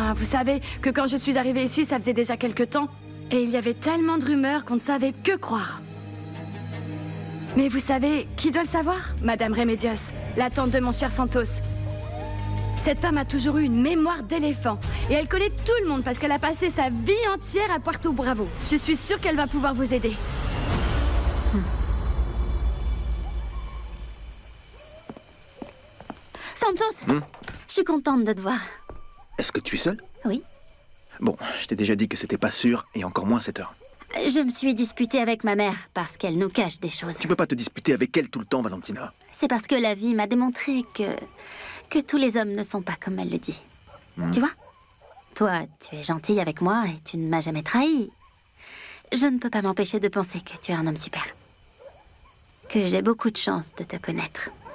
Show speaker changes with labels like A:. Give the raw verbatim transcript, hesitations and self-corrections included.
A: Bien, vous savez que quand je suis arrivée ici, ça faisait déjà quelque temps. Et il y avait tellement de rumeurs qu'on ne savait que croire. Mais vous savez, qui doit le savoir? Madame Remedios, la tante de mon cher Santos. Cette femme a toujours eu une mémoire d'éléphant. Et elle connaît tout le monde parce qu'elle a passé sa vie entière à Puerto Bravo. Je suis sûre qu'elle va pouvoir vous aider.
B: Hmm. Santos,
C: hmm?
B: Je suis contente de te voir.
C: Est-ce que tu es seule?
B: Oui.
C: Bon, je t'ai déjà dit que c'était pas sûr, et encore moins à cette heure.
B: Je me suis disputée avec ma mère parce qu'elle nous cache des choses.
C: Tu peux pas te disputer avec elle tout le temps, Valentina.
B: C'est parce que la vie m'a démontré que... que tous les hommes ne sont pas comme elle le dit. Hmm. Tu vois? Toi, tu es gentille avec moi et tu ne m'as jamais trahi. Je ne peux pas m'empêcher de penser que tu es un homme super. Que j'ai beaucoup de chance de te connaître.